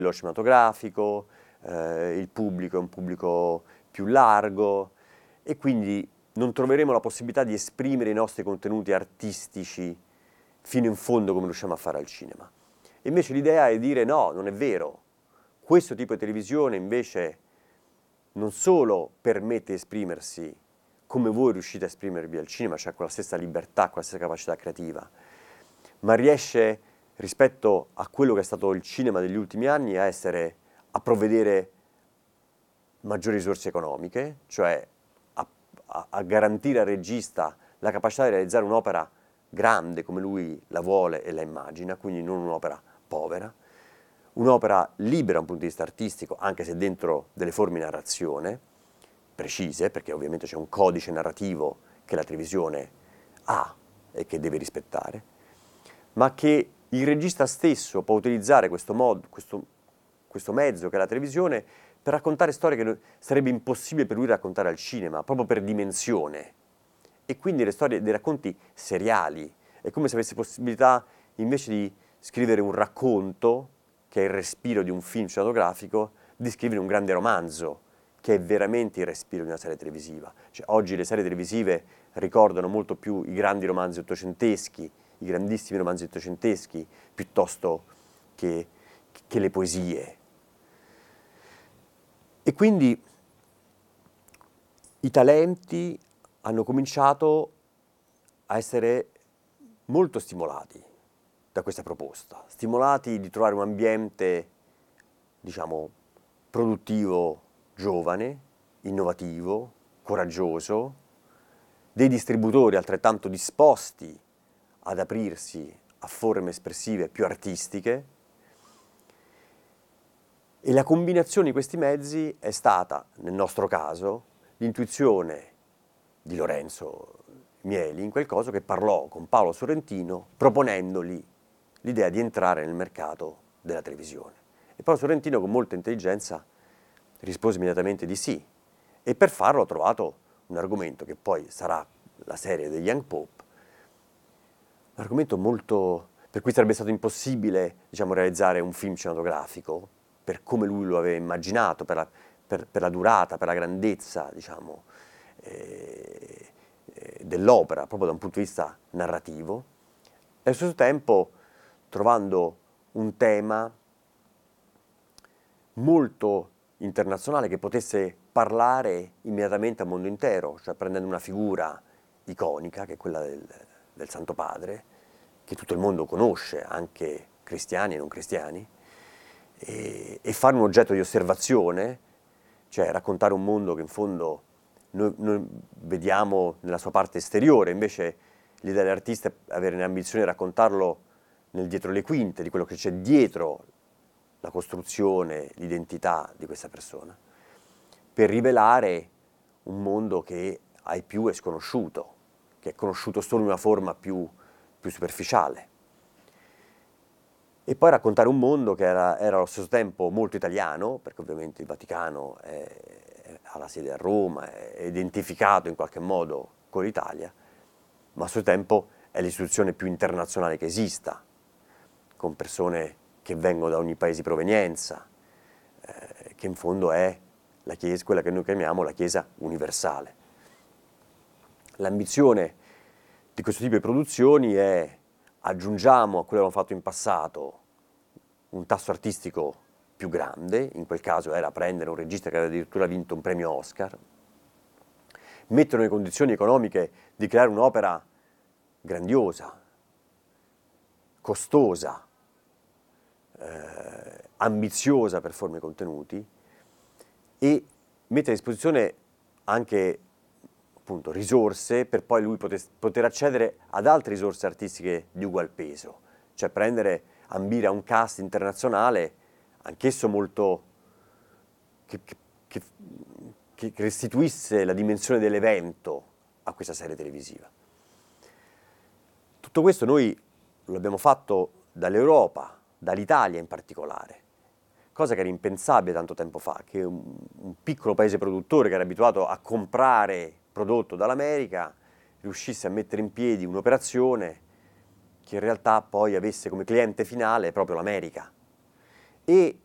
lo cinematografico, il pubblico è un pubblico più largo e quindi non troveremo la possibilità di esprimere i nostri contenuti artistici fino in fondo come riusciamo a fare al cinema. Invece l'idea è dire no, non è vero. Questo tipo di televisione invece non solo permette di esprimersi come voi riuscite a esprimervi al cinema, cioè con la stessa libertà, con la stessa capacità creativa, ma riesce rispetto a quello che è stato il cinema degli ultimi anni a provvedere maggiori risorse economiche, cioè a garantire al regista la capacità di realizzare un'opera grande come lui la vuole e la immagina, quindi non un'opera povera, un'opera libera da un punto di vista artistico, anche se dentro delle forme di narrazione precise, perché ovviamente c'è un codice narrativo che la televisione ha e che deve rispettare, ma che il regista stesso può utilizzare questo mezzo che è la televisione per raccontare storie che sarebbe impossibile per lui raccontare al cinema, proprio per dimensione. E quindi le storie dei racconti seriali. È come se avesse possibilità, invece di scrivere un racconto, che è il respiro di un film cinematografico, di scrivere un grande romanzo, che è veramente il respiro di una serie televisiva. Cioè, oggi le serie televisive ricordano molto più i grandi romanzi ottocenteschi, i grandissimi romanzi ottocenteschi, piuttosto che le poesie. E quindi i talenti hanno cominciato a essere molto stimolati da questa proposta, stimolati di trovare un ambiente, diciamo, produttivo, giovane, innovativo, coraggioso, dei distributori altrettanto disposti ad aprirsi a forme espressive più artistiche, e la combinazione di questi mezzi è stata, nel nostro caso, l'intuizione di Lorenzo Mieli, in quel caso, che parlò con Paolo Sorrentino proponendogli l'idea di entrare nel mercato della televisione. E Paolo Sorrentino, con molta intelligenza, rispose immediatamente di sì. E per farlo ha trovato un argomento che poi sarà la serie degli Young Pope, un argomento molto, per cui sarebbe stato impossibile, diciamo, realizzare un film cinematografico per come lui lo aveva immaginato, per la durata, per la grandezza, diciamo, dell'opera, proprio da un punto di vista narrativo, e allo stesso tempo trovando un tema molto internazionale che potesse parlare immediatamente al mondo intero, cioè prendendo una figura iconica, che è quella del Santo Padre, che tutto il mondo conosce, anche cristiani e non cristiani, e fare un oggetto di osservazione, cioè raccontare un mondo che in fondo noi vediamo nella sua parte esteriore, invece l'idea dell'artista è avere l'ambizione di raccontarlo nel dietro le quinte, di quello che c'è dietro la costruzione, l'identità di questa persona, per rivelare un mondo che ai più è sconosciuto, che è conosciuto solo in una forma più superficiale. E poi raccontare un mondo che era allo stesso tempo molto italiano, perché ovviamente il Vaticano ha la sede a Roma, è identificato in qualche modo con l'Italia, ma allo stesso tempo è l'istituzione più internazionale che esista, con persone che vengono da ogni paese di provenienza, che in fondo è la Chiesa, quella che noi chiamiamo la Chiesa universale. L'ambizione di questo tipo di produzioni è: aggiungiamo a quello che abbiamo fatto in passato un tasso artistico più grande, in quel caso era prendere un regista che aveva addirittura vinto un premio Oscar, metterlo nelle condizioni economiche di creare un'opera grandiosa, costosa, ambiziosa per forme e contenuti, e mettere a disposizione anche appunto risorse per poi lui poter accedere ad altre risorse artistiche di ugual peso, cioè ambire a un cast internazionale, anch'esso molto, che restituisse la dimensione dell'evento a questa serie televisiva. Tutto questo noi lo abbiamo fatto dall'Europa, dall'Italia in particolare, cosa che era impensabile tanto tempo fa, che un piccolo paese produttore che era abituato a comprare prodotto dall'America riuscisse a mettere in piedi un'operazione che in realtà poi avesse come cliente finale proprio l'America. E